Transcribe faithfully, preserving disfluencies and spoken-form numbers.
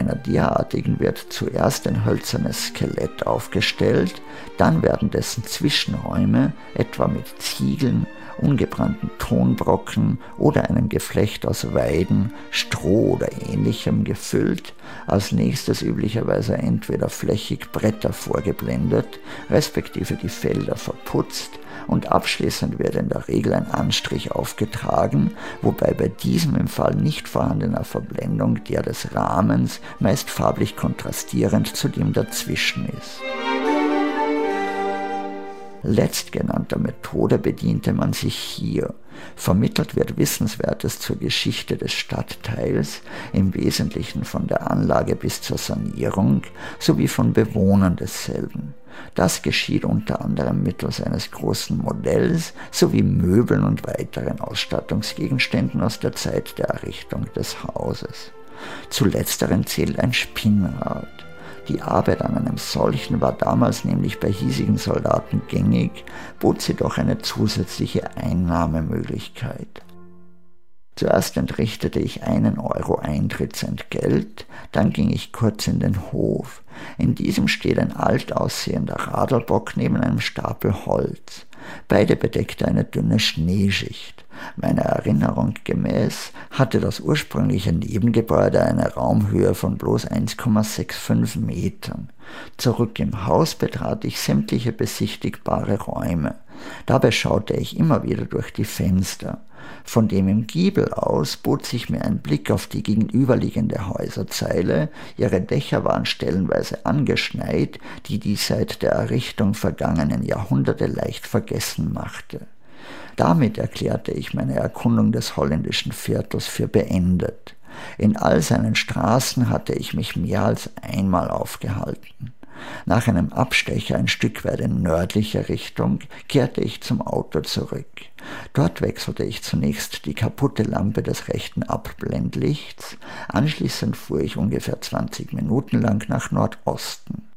einer derartigen wird zuerst ein hölzernes Skelett aufgestellt, dann werden dessen Zwischenräume etwa mit Ziegeln, ungebrannten Tonbrocken oder einem Geflecht aus Weiden, Stroh oder Ähnlichem gefüllt, als nächstes üblicherweise entweder flächig Bretter vorgeblendet, respektive die Felder verputzt, und abschließend wird in der Regel ein Anstrich aufgetragen, wobei bei diesem im Fall nicht vorhandener Verblendung der des Rahmens meist farblich kontrastierend zu dem dazwischen ist. Letztgenannter Methode bediente man sich hier. Vermittelt wird Wissenswertes zur Geschichte des Stadtteils, im Wesentlichen von der Anlage bis zur Sanierung, sowie von Bewohnern desselben. Das geschieht unter anderem mittels eines großen Modells sowie Möbeln und weiteren Ausstattungsgegenständen aus der Zeit der Errichtung des Hauses. Zu letzteren zählt ein Spinnrad. Die Arbeit an einem solchen war damals nämlich bei hiesigen Soldaten gängig, bot sie doch eine zusätzliche Einnahmemöglichkeit. Zuerst entrichtete ich einen Euro Eintrittsentgelt, dann ging ich kurz in den Hof. In diesem steht ein alt aussehender Radlbock neben einem Stapel Holz. Beide bedeckte eine dünne Schneeschicht. Meiner Erinnerung gemäß hatte das ursprüngliche Nebengebäude eine Raumhöhe von bloß eins Komma fünfundsechzig Metern. Zurück im Haus betrat ich sämtliche besichtigbare Räume. Dabei schaute ich immer wieder durch die Fenster. Von dem im Giebel aus bot sich mir ein Blick auf die gegenüberliegende Häuserzeile. Ihre Dächer waren stellenweise angeschneit, die die seit der Errichtung vergangenen Jahrhunderte leicht vergessen machte. Damit erklärte ich meine Erkundung des holländischen Viertels für beendet. In all seinen Straßen hatte ich mich mehr als einmal aufgehalten. Nach einem Abstecher ein Stück weit in nördlicher Richtung kehrte ich zum Auto zurück. Dort wechselte ich zunächst die kaputte Lampe des rechten Abblendlichts, anschließend fuhr ich ungefähr zwanzig Minuten lang nach Nordosten.